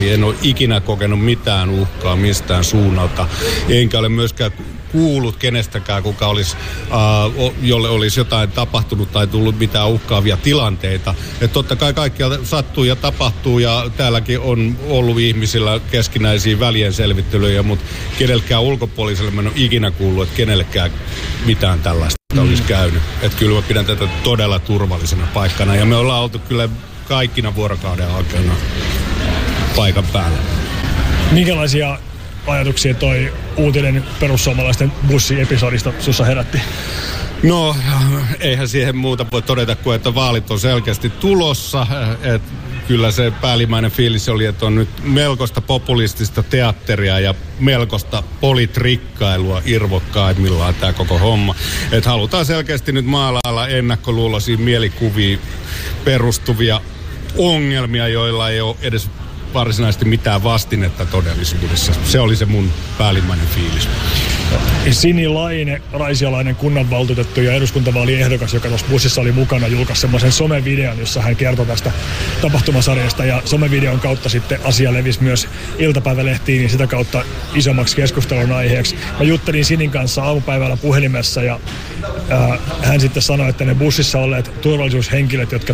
En ole ikinä kokenut mitään uhkaa mistään suunnalta, enkä ole myöskään kuullut kenestäkään, kuka olisi, jolle olisi jotain tapahtunut tai tullut mitään uhkaavia tilanteita. Että totta kai kaikkia sattuu ja tapahtuu ja täälläkin on ollut ihmisillä keskinäisiä välienselvittelyjä, mutta kenellekään ulkopuoliselle mä en ole ikinä kuullut, että kenellekään mitään tällaista olisi käynyt. Että kyllä mä pidän tätä todella turvallisena paikkana ja me ollaan oltu kyllä kaikkina vuorokauden aikana paikan päällä. Minkälaisia ajatuksia toi uutinen perussuomalaisten bussiepisodista sussa herätti? No, eihän siihen muuta voi todeta kuin, että vaalit on selkeästi tulossa. Et kyllä se päällimmäinen fiilis oli, että on nyt melkoista populistista teatteria ja melkoista politrikkailua irvokkaimmillaan tämä koko homma. Että halutaan selkeästi nyt maalailla ennakkoluuloisia mielikuviin perustuvia ongelmia, joilla ei ole edes varsinaisesti mitään vastinetta todellisuudessa. Se oli se mun päällimmäinen fiilis. Sini Laine, raisialainen kunnanvaltuutettu ja eduskuntavaaliehdokas, joka tuossa bussissa oli mukana, julkaisi semmoisen somevideon, jossa hän kertoi tästä tapahtumasarjasta. Ja somevideon kautta sitten asia levisi myös iltapäivälehtiin ja sitä kautta isommaksi keskustelun aiheeksi. Mä juttelin Sinin kanssa aamupäivällä puhelimessa ja hän sitten sanoi, että ne bussissa olleet turvallisuushenkilöt, jotka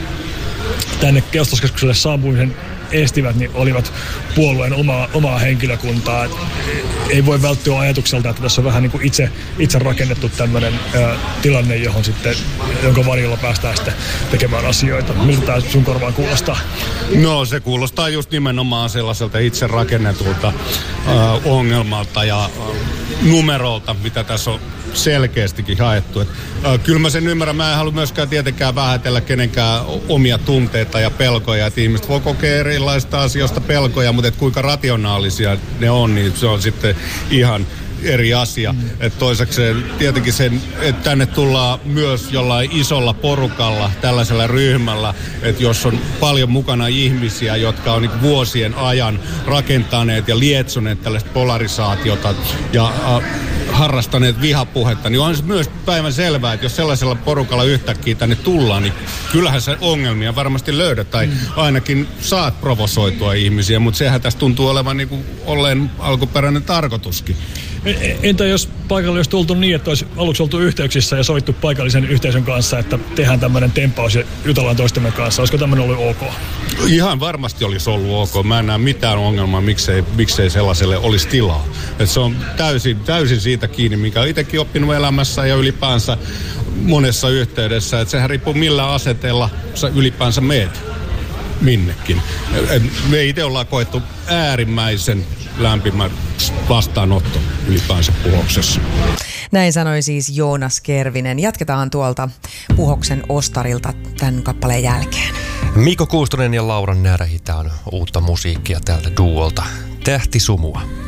tänne keostoskeskukselle saapumisen estivät, niin olivat puolueen omaa henkilökuntaa. Ei voi välttyä ajatukselta, että tässä on vähän niin kuin itse rakennettu tämmöinen tilanne, johon sitten, jonka varjolla päästään sitten tekemään asioita. Miltä tämä sun korvaan kuulostaa? No se kuulostaa just nimenomaan sellaiselta itse rakennetulta ongelmalta ja numerolta, mitä tässä on selkeästikin haettu. Kyllä mä sen ymmärrän. Mä en halua myöskään tietenkään vähätellä kenenkään omia tunteita ja pelkoja. Että ihmiset voi kokea erilaisista asioista pelkoja, mutta kuinka rationaalisia ne on, niin se on sitten ihan eri asia. Että toisekseen tietenkin sen, että tänne tullaan myös jollain isolla porukalla, tällaisella ryhmällä, että jos on paljon mukana ihmisiä, jotka on niin vuosien ajan rakentaneet ja lietsoneet tällaista polarisaatiota ja harrastaneet vihapuhetta, niin on se myös päivän selvää, että jos sellaisella porukalla yhtäkkiä tänne tullaan, niin kyllähän se ongelmia varmasti löydät, tai ainakin saat provosoitua ihmisiä, mutta sehän tässä tuntuu olevan niin kuin olleen alkuperäinen tarkoituskin. Entä jos paikalla olisi tultu niin, että olisi aluksi oltu yhteyksissä ja sovittu paikallisen yhteisön kanssa, että tehdään tämmöinen tempaus ja jutellaan toistemme kanssa. Olisiko tämmöinen ollut ok? Ihan varmasti olisi ollut ok. Mä en näe mitään ongelmaa, miksei sellaiselle olisi tilaa. Et se on täysin siitä kiinni, mikä olen itsekin oppinut elämässä ja ylipäänsä monessa yhteydessä. Että sehän riippuu millä aseteella sä ylipäänsä meet minnekin. Me itse ollaan koettu äärimmäisen lämpimä vastaanotto ylipäänsä Puhoksessa. Näin sanoi siis Joonas Kervinen. Jatketaan tuolta Puhoksen ostarilta tämän kappaleen jälkeen. Mikko Kuustonen ja Laura Närhi, tää on uutta musiikkia tältä duolta. Tähtisumua.